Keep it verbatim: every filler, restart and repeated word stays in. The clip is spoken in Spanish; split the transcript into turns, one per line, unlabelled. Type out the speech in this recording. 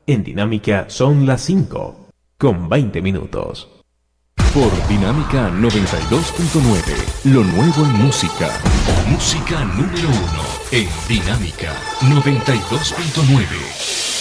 En Dinámica son las cinco, con veinte minutos.
Por Dinámica noventa y dos punto nueve, lo nuevo en música. Música número uno en Dinámica noventa y dos punto nueve.